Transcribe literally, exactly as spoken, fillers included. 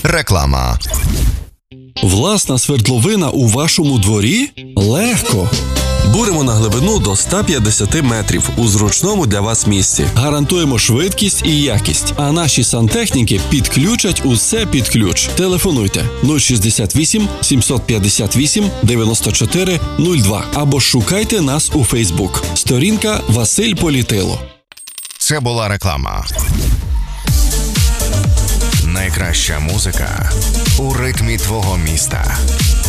Реклама. Власна свердловина у вашому дворі? Легко! Буримо на глибину до ста п'ятдесят метрів у зручному для вас місці. Гарантуємо швидкість і якість, а наші сантехніки підключать усе під ключ. Телефонуйте нуль шістдесят вісім сімсот п'ятдесят вісім дев'яносто чотири нуль два або шукайте нас у Фейсбук. Сторінка Василь Політило. Це була реклама. Найкраща музика у ритмі твого міста.